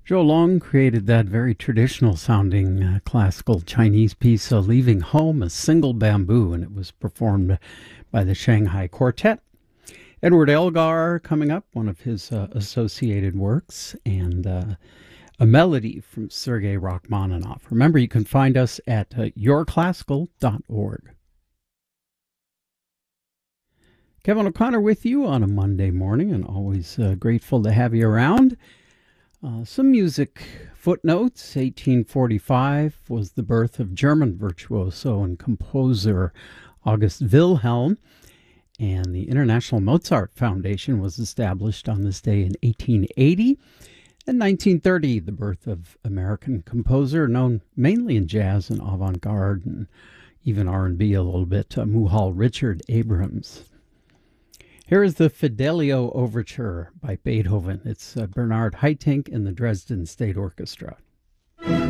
Zhou Long created that very traditional sounding classical Chinese piece, Leaving Home, a single bamboo, and it was performed by the Shanghai Quartet. Edward Elgar coming up, one of his associated works, and a melody from Sergei Rachmaninoff. Remember, you can find us at yourclassical.org. Kevin O'Connor with you on a Monday morning, and always grateful to have you around. Some music footnotes. 1845 was the birth of German virtuoso and composer August Wilhelm, and the International Mozart Foundation was established on this day in 1880. In 1930, the birth of American composer known mainly in jazz and avant-garde and even R&B a little bit, Muhal Richard Abrams. Here is the Fidelio Overture by Beethoven. It's Bernard Haitink and the Dresden State Orchestra.